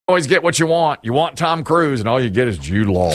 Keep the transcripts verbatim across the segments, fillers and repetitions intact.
always get what you want. You want Tom Cruise, and all you get is Jude Law.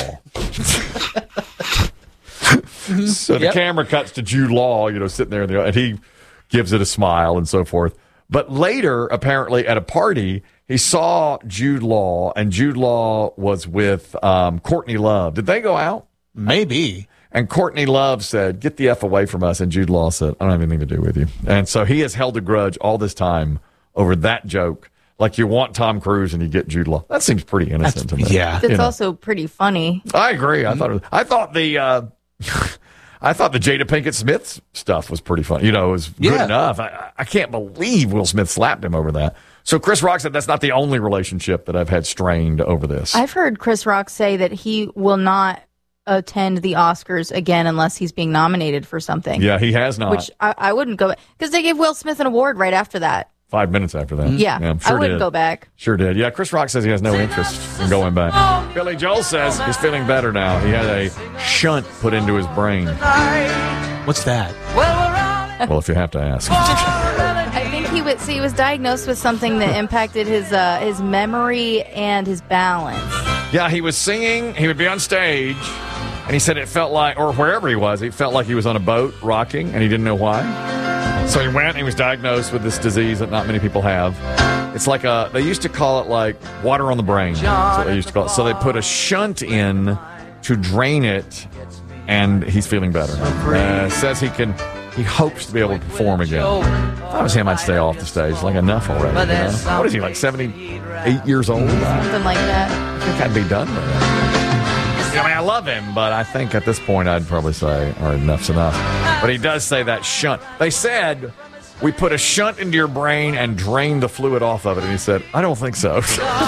So the Yep. camera cuts to Jude Law, you know, sitting there, in the, and he gives it a smile and so forth. But later, apparently, at a party, he saw Jude Law, and Jude Law was with um, Courtney Love. Did they go out? Maybe. And Courtney Love said, get the F away from us. And Jude Law said, I don't have anything to do with you. And so he has held a grudge all this time over that joke. Like you want Tom Cruise and you get Jude Law. That seems pretty innocent That's, to me. yeah. It's You know. also pretty funny. I agree. I thought it was, I thought the uh, I thought the Jada Pinkett Smith stuff was pretty fun. You know, it was good Yeah. enough. I, I can't believe Will Smith slapped him over that. So Chris Rock said that's not the only relationship that I've had strained over this. I've heard Chris Rock say that he will not attend the Oscars again unless he's being nominated for something. Yeah, he has not. Which I, I wouldn't go because they gave Will Smith an award right after that. Five minutes after that. Yeah, sure I wouldn't did. go back. Sure did. Yeah, Chris Rock says he has no interest in going back. Billy Joel says he's feeling better now. He had a shunt put into his brain. What's that? Well, if you have to ask. I think he was so he was diagnosed with something that impacted his uh, his memory and his balance. Yeah, he was singing. He would be on stage, and he said it felt like, or wherever he was, it felt like he was on a boat rocking, and he didn't know why. So he went and he was diagnosed with this disease that not many people have. It's like a, they used to call it like water on the brain. That's what they used to call it. So they put a shunt in to drain it, and he's feeling better. Uh, says he can, he hopes to be able to perform again. If I was him, I'd stay off the stage. Like, enough already. You know? What is he, like seventy-eight years old? Something like that. I think I'd be done with it. I mean, I love him, but I think at this point I'd probably say, all right, enough's enough. But he does say that shunt. They said, we put a shunt into your brain and drained the fluid off of it. And he said, I don't think so.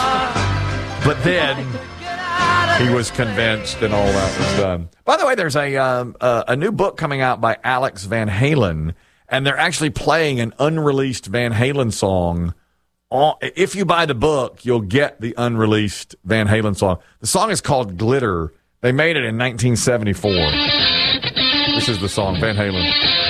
But then he was convinced and all that was done. By the way, there's a, um, uh, a new book coming out by Alex Van Halen, and they're actually playing an unreleased Van Halen song. If you buy the book, you'll get the unreleased Van Halen song. The song is called Glitter. They made it in nineteen seventy-four. This is the song, Van Halen.